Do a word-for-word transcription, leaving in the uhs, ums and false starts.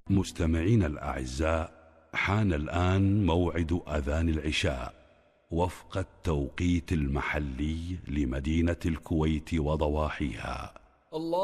مستمعين الأعزاء، حان الآن موعد أذان العشاء وفق التوقيت المحلي لمدينة الكويت وضواحيها. الله